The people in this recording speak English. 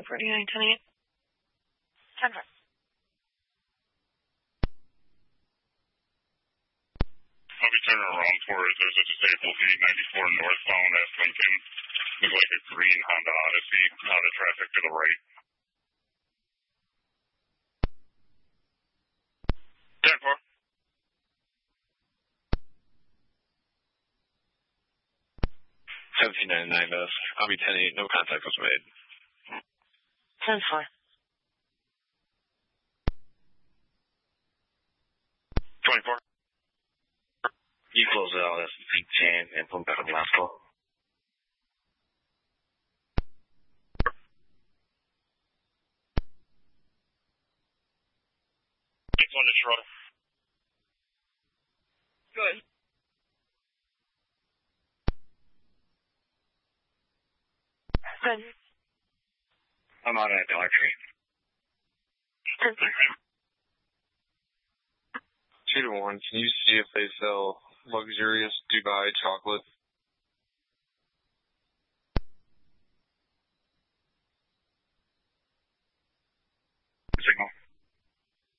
249, 10-8. 10-4. I'll be turning around for it. There's a disabled 894 northbound at Lincoln. Looks like a green Honda Odyssey out of traffic to the right. 10-4. 1799 does. I'll be 10-8. No contact was made. 10-4. 24. You close out as 10 and put back on the last call. It's on the shroud. Good. Good. I'm out at Dollar Tree. 10-4. 2 to 1. Can you see if they sell luxurious Dubai chocolate